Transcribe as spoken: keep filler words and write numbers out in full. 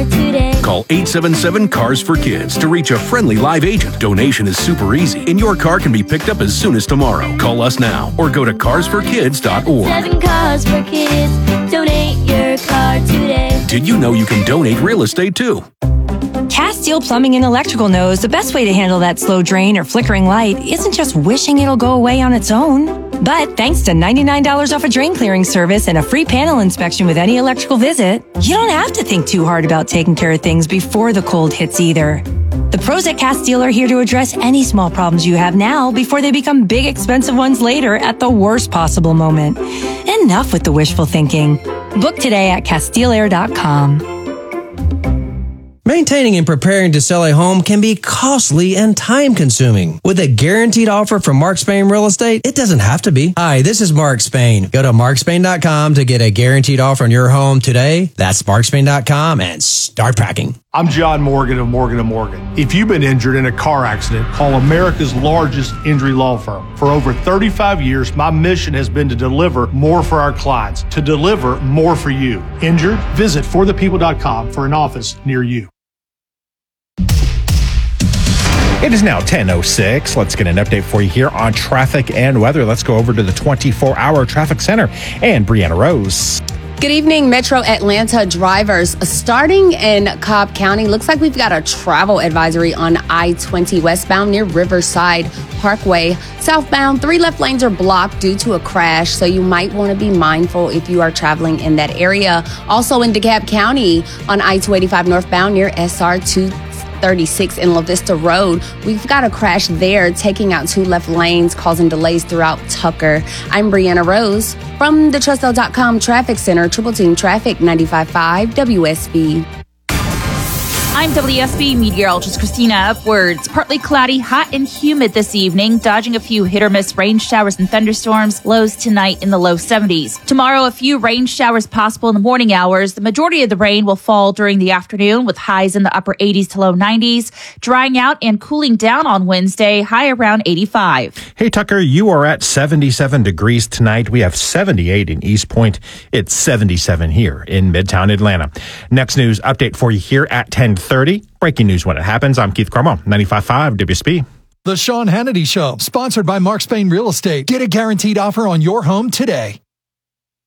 today. Call eight seven seven, C A R S for Kids to reach a friendly live agent. Donation is super easy, and your car can be picked up as soon as tomorrow. Call us now or go to cars for kids dot org. Seven cars for kids. Donate your car today. Did you know you can donate real estate too? Castile Plumbing and Electrical knows the best way to handle that slow drain or flickering light isn't just wishing it'll go away on its own. But thanks to ninety-nine dollars off a drain clearing service and a free panel inspection with any electrical visit, you don't have to think too hard about taking care of things before the cold hits either. The pros at Castile are here to address any small problems you have now before they become big, expensive ones later at the worst possible moment. Enough with the wishful thinking. Book today at Castile Air dot com. Maintaining and preparing to sell a home can be costly and time-consuming. With a guaranteed offer from Mark Spain Real Estate, it doesn't have to be. Hi, this is Mark Spain. Go to mark spain dot com to get a guaranteed offer on your home today. That's mark spain dot com and start packing. I'm John Morgan of Morgan and Morgan. If you've been injured in a car accident, call America's largest injury law firm. For over thirty-five years, my mission has been to deliver more for our clients, to deliver more for you. Injured? Visit for the people dot com for an office near you. It is now ten oh six. Let's get an update for you here on traffic and weather. Let's go over to the twenty-four hour traffic center and Brianna Rose. Good evening, Metro Atlanta drivers. Starting in Cobb County, looks like we've got a travel advisory on I twenty westbound near Riverside Parkway. Southbound, three left lanes are blocked due to a crash, so you might want to be mindful if you are traveling in that area. Also in DeKalb County on I two eighty-five northbound near S R two thirty-six in La Vista Road. We've got a crash there, taking out two left lanes, causing delays throughout Tucker. I'm Brianna Rose from the Trust L dot com Traffic Center, Triple Team Traffic, ninety-five point five W S B. I'm W S B meteorologist Christina Upwards. Partly cloudy, hot and humid this evening, dodging a few hit or miss rain showers and thunderstorms. Lows tonight in the low seventies. Tomorrow, a few rain showers possible in the morning hours. The majority of the rain will fall during the afternoon with highs in the upper eighties to low nineties. Drying out and cooling down on Wednesday, high around eighty-five. Hey, Tucker, you are at seventy-seven degrees tonight. We have seventy-eight in East Point. It's seventy-seven here in Midtown Atlanta. Next news update for you here at ten thirty. Breaking news when it happens. I'm Keith Cromwell, ninety-five point five W S B. The Sean Hannity Show, sponsored by Mark Spain Real Estate. Get a guaranteed offer on your home today.